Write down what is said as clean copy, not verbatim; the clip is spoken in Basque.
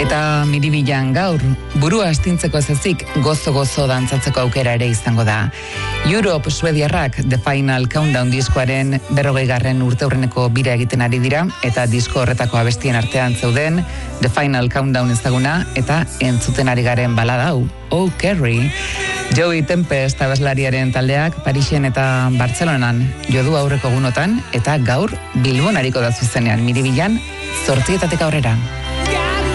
Eta Miribilan gaur, burua astintzeko ez ezik, gozo-gozo dantzatzeko aukera ere izango da. Europe suediarrak The Final Countdown diskoaren 40. urteurreneko bira egiten ari dira, eta disko horretako abestien artean zeuden The Final Countdown ezaguna, eta entzuten ari garen balada hau, Oh Carrie. Joey Tempest abeslariaren taldeak Parisen eta Bartzelonan jodu aurreko egunotan, eta gaur Bilbon ariko da zuzenean Miribilan 8:00 aurrera.